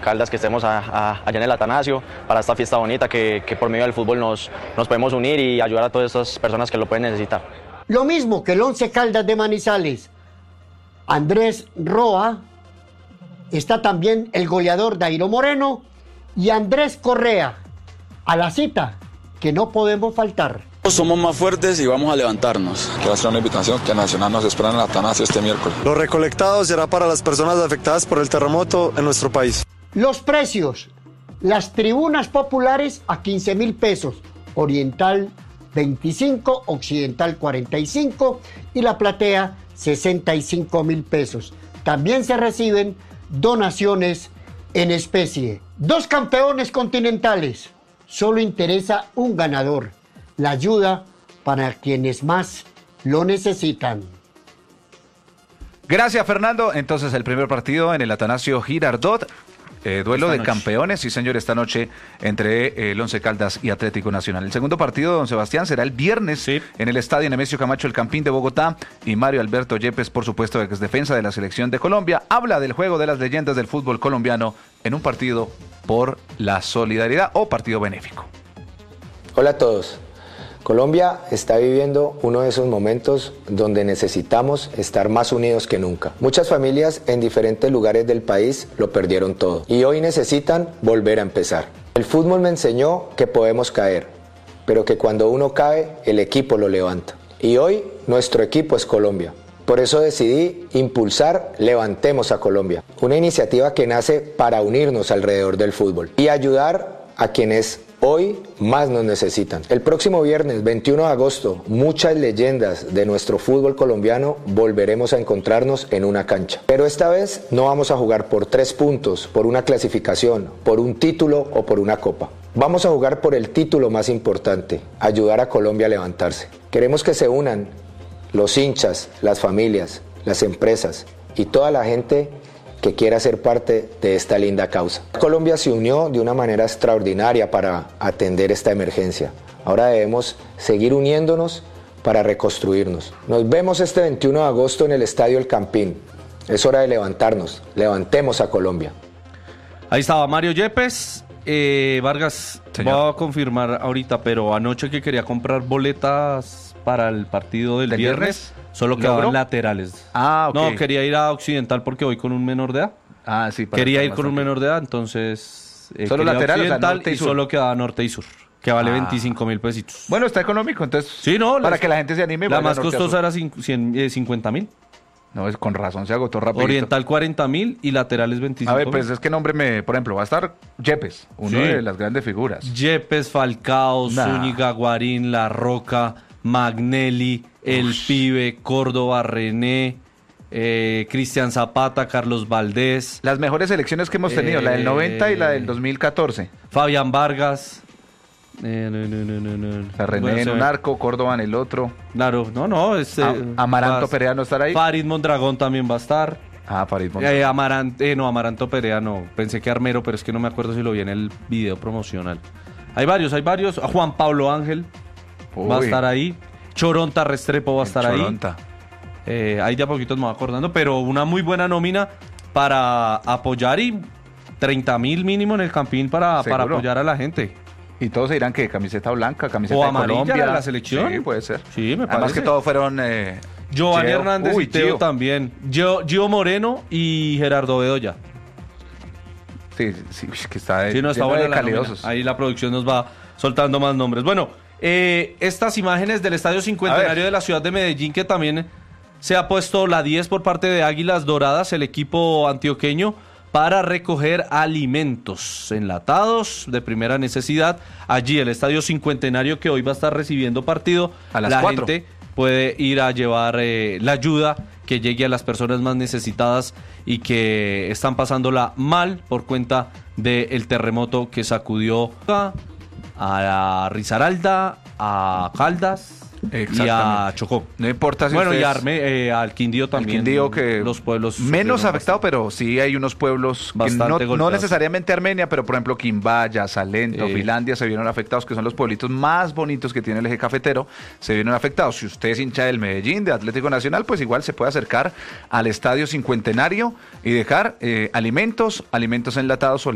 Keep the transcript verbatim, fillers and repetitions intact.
Caldas que estemos a, a, allá en el Atanasio para esta fiesta bonita, que, que por medio del fútbol nos, nos podemos unir y ayudar a todas estas personas que lo pueden necesitar. Lo mismo que el Once Caldas de Manizales. Andrés Roa, está también el goleador Dairo Moreno y Andrés Correa. A la cita que no podemos faltar. Somos más fuertes y vamos a levantarnos. Quiero hacer una invitación que Nacional nos espera en el Atanasio este miércoles. Lo recolectado será para las personas afectadas por el terremoto en nuestro país. Los precios. Las tribunas populares a quince mil pesos. Oriental veinticinco, Occidental cuarenta y cinco y la platea sesenta y cinco mil pesos. También se reciben donaciones en especie. Dos campeones continentales. Solo interesa un ganador. La ayuda para quienes más lo necesitan. Gracias, Fernando. Entonces, el primer partido en el Atanasio Girardot. Eh, duelo esta de noche. Campeones, sí señor, esta noche entre eh, el Once Caldas y Atlético Nacional. El segundo partido, don Sebastián, será el viernes sí. en el estadio Nemesio Camacho El Campín de Bogotá, y Mario Alberto Yepes, por supuesto, ex defensa de la selección de Colombia, habla del juego de las leyendas del fútbol colombiano en un partido por la solidaridad o partido benéfico. Hola a todos. Colombia está viviendo uno de esos momentos donde necesitamos estar más unidos que nunca. Muchas familias en diferentes lugares del país lo perdieron todo y hoy necesitan volver a empezar. El fútbol me enseñó que podemos caer, pero que cuando uno cae, el equipo lo levanta. Y hoy nuestro equipo es Colombia. Por eso decidí impulsar Levantemos a Colombia, una iniciativa que nace para unirnos alrededor del fútbol y ayudar a quienes hoy más nos necesitan. El próximo viernes veintiuno de agosto, muchas leyendas de nuestro fútbol colombiano volveremos a encontrarnos en una cancha. Pero esta vez no vamos a jugar por tres puntos, por una clasificación, por un título o por una copa. Vamos a jugar por el título más importante, ayudar a Colombia a levantarse. Queremos que se unan los hinchas, las familias, las empresas y toda la gente que quiera ser parte de esta linda causa. Colombia se unió de una manera extraordinaria para atender esta emergencia. Ahora debemos seguir uniéndonos para reconstruirnos. Nos vemos este veintiuno de agosto en el Estadio El Campín. Es hora de levantarnos. Levantemos a Colombia. Ahí estaba Mario Yepes. Eh, Vargas, Señor. Voy a confirmar ahorita, pero anoche que quería comprar boletas para el partido del, ¿Del viernes, viernes, solo quedaban laterales. Ah, ok. No, quería ir a Occidental porque voy con un menor de edad. Ah, sí. Quería ir con un menor de edad, entonces... Eh, solo lateral, Occidental, o sea, y, y solo quedaba norte y sur, que vale ah. veinticinco mil pesitos. Bueno, está económico, entonces... Sí, no. Para les, que la gente se anime. La más costosa era cincuenta mil. No, es con razón, se agotó rápido. Oriental cuarenta mil y laterales veinticinco mil. A ver, pues es que nombre me... Por ejemplo, va a estar Yepes, uno sí. de las grandes figuras. Yepes, Falcao, nah. Zúñiga, Guarín, La Roca, Magnelli, El Ush. Pibe, Córdoba, René, eh, Cristian Zapata, Carlos Valdés. Las mejores selecciones que hemos tenido, eh, la del noventa y la del dos mil catorce. Fabián Vargas. Eh, no, no, no, no, no. O sea, René bueno, en un arco, Córdoba en el otro. Claro, no, no. Este, A Amaranto va, Perea no estará ahí. Farid Mondragón también va a estar. Ah, Farid Mondragón. Eh, Amarant, eh, no, Amaranto Perea no. Pensé que Armero, pero es que no me acuerdo si lo vi en el video promocional. Hay varios, hay varios. Juan Pablo Ángel Uy. va a estar ahí. Choronta Restrepo va a estar Choronta. ahí. Eh, ahí de a poquitos me voy acordando, pero una muy buena nómina para apoyar y treinta mil mínimo en el Campín para, para apoyar a la gente. Y todos se dirán que camiseta blanca, camiseta o de amarilla Colombia. De la selección. Sí, puede ser. Sí, me parece. Además que todos fueron... Eh, Giovanni Gio. Hernández Uy, y Teo Gio. también. Gio, Gio Moreno y Gerardo Bedoya. Sí, sí, que está de, sí, no, está buena de la calidosos. Ahí la producción nos va soltando más nombres. Bueno, eh, estas imágenes del Estadio Cincuentenario de la ciudad de Medellín, que también se ha puesto la diez por parte de Águilas Doradas, el equipo antioqueño, para recoger alimentos enlatados de primera necesidad. Allí el Estadio Cincuentenario, que hoy va a estar recibiendo partido, a las la cuatro. gente puede ir a llevar eh, la ayuda que llegue a las personas más necesitadas y que están pasándola mal por cuenta del terremoto y a Risaralda, a Caldas y a Chocó. No importa si bueno, ustedes... y a Arme, eh, al Quindío también. El Quindío, que los pueblos menos afectado, bastante. Pero sí hay unos pueblos que no, no necesariamente Armenia, pero por ejemplo Quimbaya, Salento, eh. Finlandia se vieron afectados, que son los pueblitos más bonitos que tiene el eje cafetero, se vieron afectados. Si usted es hincha del Medellín, de Atlético Nacional, pues igual se puede acercar al Estadio Cincuentenario y dejar eh, alimentos, alimentos enlatados.